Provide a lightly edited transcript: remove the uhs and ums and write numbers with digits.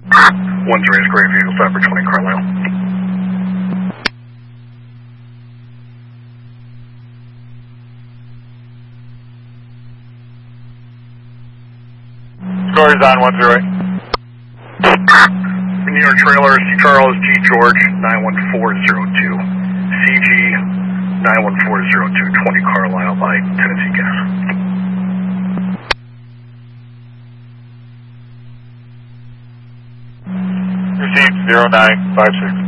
1-3 is Grave Eagle, Cyber 20 Carlisle. Score is on 108. New York trailer, C. Charles G. George 91402. CG 91402, 20 Carlisle by Tennessee Gas. Received 0956.